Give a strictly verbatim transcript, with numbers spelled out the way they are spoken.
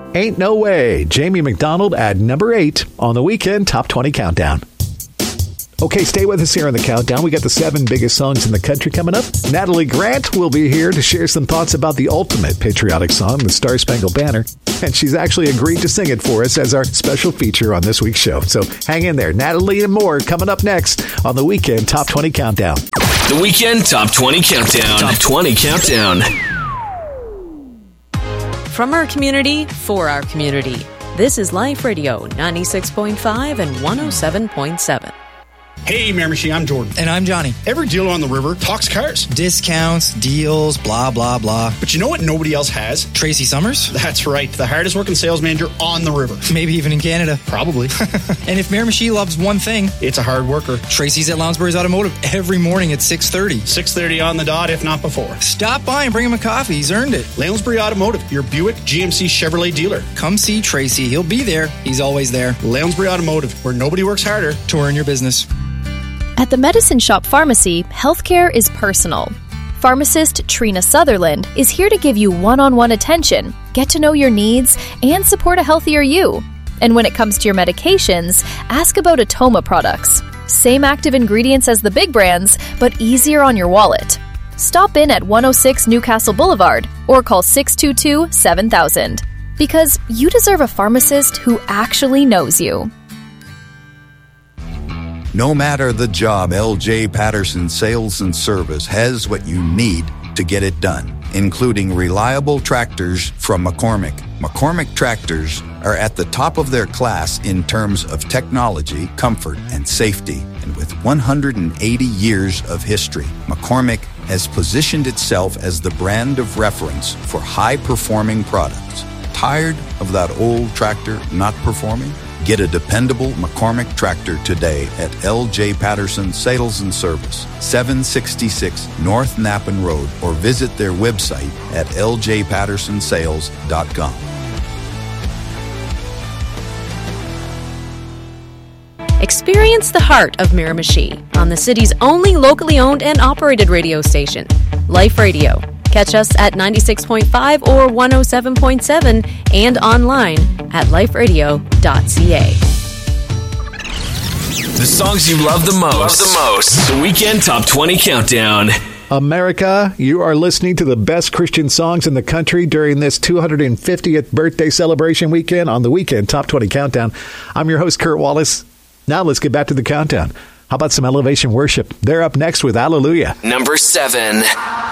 Ain't No Way, Jamie McDonald at number eight on the Weekend Top twenty Countdown. Okay, stay with us here on the countdown. We got the seven biggest songs in the country coming up. Natalie Grant will be here to share some thoughts about the ultimate patriotic song, the Star Spangled Banner. And she's actually agreed to sing it for us as our special feature on this week's show. So hang in there. Natalie and more coming up next on the Weekend Top twenty Countdown. The Weekend Top twenty Countdown. Top twenty Countdown. From our community, for our community. This is Life Radio ninety-six point five and one oh seven point seven. Hey, Miramichi, I'm Jordan. And I'm Johnny. Every dealer on the river talks cars. Discounts, deals, blah, blah, blah. But you know what nobody else has? Tracy Summers? That's right. The hardest working sales manager on the river. Maybe even in Canada. Probably. And if Miramichi loves one thing, it's a hard worker. Tracy's at Lounsbury's Automotive every morning at six thirty. six thirty on the dot, if not before. Stop by and bring him a coffee. He's earned it. Lounsbury Automotive, your Buick G M C Chevrolet dealer. Come see Tracy. He'll be there. He's always there. Lounsbury Automotive, where nobody works harder to earn your business. At the Medicine Shop Pharmacy, healthcare is personal. Pharmacist Trina Sutherland is here to give you one-on-one attention, get to know your needs, and support a healthier you. And when it comes to your medications, ask about Atoma products. Same active ingredients as the big brands, but easier on your wallet. Stop in at one oh six Newcastle Boulevard or call six two two, seven thousand. Because you deserve a pharmacist who actually knows you. No matter the job, L J Patterson Sales and Service has what you need to get it done, including reliable tractors from McCormick. McCormick tractors are at the top of their class in terms of technology, comfort, and safety. And with one hundred eighty years of history, McCormick has positioned itself as the brand of reference for high-performing products. Tired of that old tractor not performing? Get a dependable McCormick tractor today at L J Patterson Sales and Service, seven sixty-six North Nappen Road, or visit their website at l j patterson sales dot com. Experience the heart of Miramichi on the city's only locally owned and operated radio station, Life Radio. Catch us at ninety-six point five or one oh seven point seven and online at life radio dot c a. The songs you love the most. Love the most. The Weekend Top twenty Countdown. America, you are listening to the best Christian songs in the country during this two hundred fiftieth birthday celebration weekend on the Weekend Top twenty Countdown. I'm your host, Kurt Wallace. Now let's get back to the countdown. How about some Elevation Worship? They're up next with Hallelujah. Number seven.